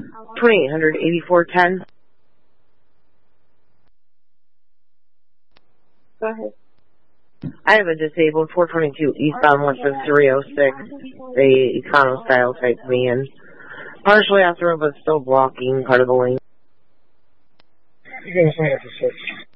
2800-8410. Go ahead. I have a disabled 422 eastbound west of 306, a econo style type van. Partially off the road, but still blocking part of the lane. You can sign up for 6.